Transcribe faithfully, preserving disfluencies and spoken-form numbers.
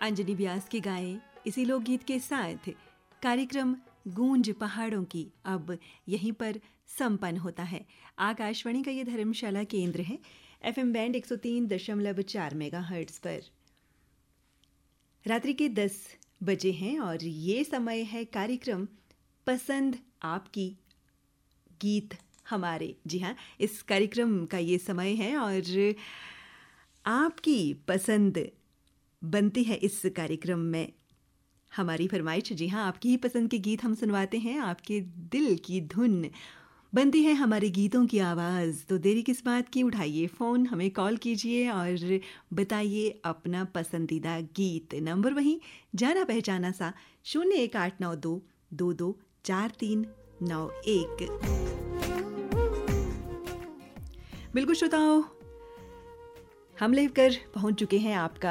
अंजनी व्यास की गाएं इसी लोकगीत के साथ कार्यक्रम गूंज पहाड़ों की अब यहीं पर संपन्न होता है। आकाशवाणी का ये धर्मशाला केंद्र है, एफएम बैंड एक सौ तीन दशमलव चार मेगाहर्ट्ज़ पर। रात्रि के दस बजे हैं और ये समय है कार्यक्रम पसंद आपकी गीत हमारे। जी हाँ, इस कार्यक्रम का ये समय है और आपकी पसंद बनती है इस कार्यक्रम में। हमारी फरमाइश, जी हाँ, आपकी ही पसंद के गीत हम सुनवाते हैं, आपके दिल की धुन बनती है हमारे गीतों की आवाज़। तो देरी किस बात की, उठाइए फ़ोन, हमें कॉल कीजिए और बताइए अपना पसंदीदा गीत। नंबर वहीं जाना पहचाना सा शून्य एक आठ नौ दो दो दो चार तीन नौ एक। बिल्कुल श्रोताओं, हम लेकर पहुंच चुके हैं आपका